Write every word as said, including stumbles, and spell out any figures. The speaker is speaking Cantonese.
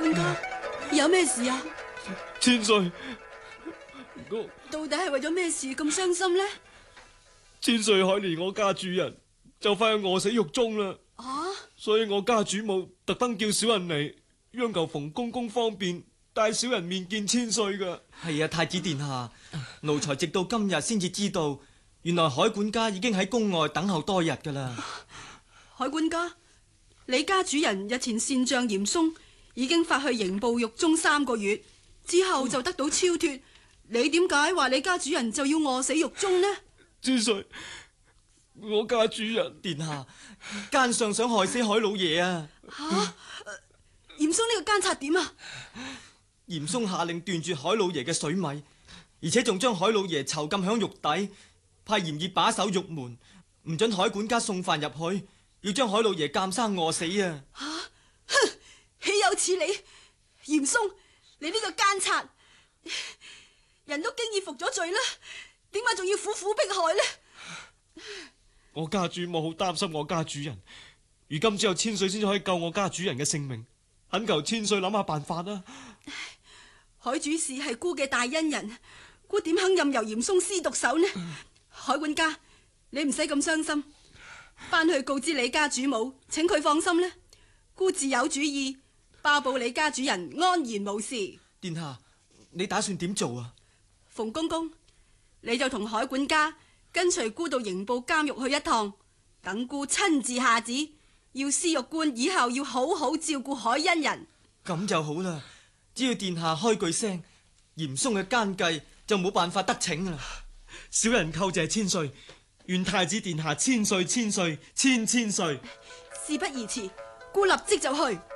管家，有咩事啊？ 千歲，我到底係為咗咩事咁傷心呢？ 千歲可憐我家主人，就快要餓死獄中啦。 啊！ 所以我家主母特登叫小人嚟，央求馮公公方便帶小人面見千歲噶。 係啊，太子殿下，奴才直到今日先至知道，原來海管家已經喺宮外等候多日噶啦。 海管家，你家主人日前善將嚴嵩已經發去刑部獄中三個月，之後就得到超脫。你點解話你家主人就要餓死獄中呢？ 千歲，我家主人殿下，奸相想害死海老爺啊！ 吓、啊，嚴嵩呢個奸賊點啊？ 嚴嵩下令斷絕海老爺嘅水米，而且仲將海老爺囚禁響獄底，派嚴熱把守獄門，唔准海管家送飯入去，要將海老爺監生餓死啊！ 吓、啊，哼，豈有此理！嚴嵩，你呢個奸賊，人都經已服咗罪啦，點解仲要苦苦迫害呢？ 我家主母好擔心我家主人，如今只有千歲先至可以救我家主人嘅性命，懇求千歲諗下辦法啦。 海主事係姑嘅大恩人，姑點肯任由嚴嵩施毒手呢？海管家，你唔使咁傷心，翻去告知你家主母，請佢放心呢。姑自有主意，包保你家主人安然無事。 殿下，你打算點做啊？ 馮公公，你就同海管家跟隨姑到刑部監獄去一趟，等姑親自下旨，要司獄官以後要好好照顧海恩人。 咁就好啦，只要殿下開句聲，嚴嵩嘅奸計就冇辦法得逞啦。 小人叩謝千歲，願太子殿下千歲千歲千千歲。 事不宜遲，姑立即就去。